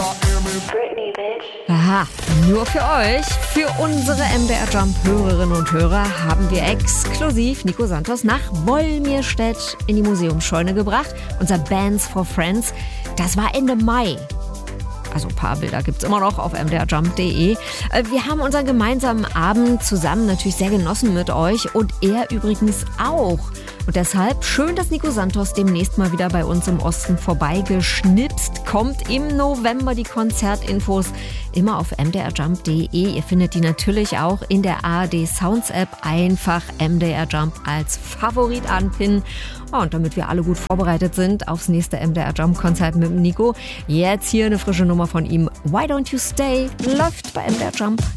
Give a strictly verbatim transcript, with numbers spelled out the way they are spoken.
Britney, bitch. Aha, nur für euch, für unsere M D R Jump Hörerinnen und Hörer haben wir exklusiv Nico Santos nach Wolmirstedt in die Museumsscheune gebracht. Unser Bands for Friends, das war Ende Mai. Also ein paar Bilder gibt's immer noch auf m d r jump punkt d e. Wir haben unseren gemeinsamen Abend zusammen natürlich sehr genossen mit euch und er übrigens auch. Und deshalb schön, dass Nico Santos demnächst mal wieder bei uns im Osten vorbeigeschnipst kommt. Im November die Konzertinfos immer auf m d r jump punkt d e. Ihr findet die natürlich auch in der A R D Sounds App. Einfach M D R Jump als Favorit anpinnen. Und damit wir alle gut vorbereitet sind aufs nächste M D R Jump Konzert mit Nico, jetzt hier eine frische Nummer von ihm. Why Don't You Stay läuft bei M D R Jump.